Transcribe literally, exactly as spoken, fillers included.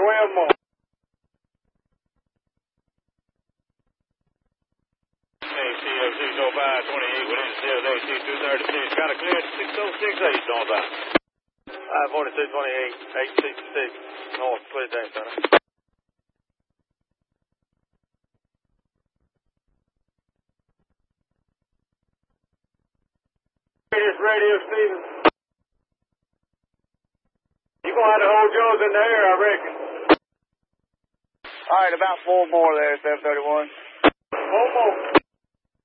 twelve more. A C F six oh five twenty-eight within sales A C two thirty-six. Got a clear six oh six eight northbound. five forty-two twenty-eight, eight sixty-six north, clear day, center. This radio, Stephen. You're going to have to hold yours in the air, I reckon. All right, about four more there, seven thirty-one. Four more.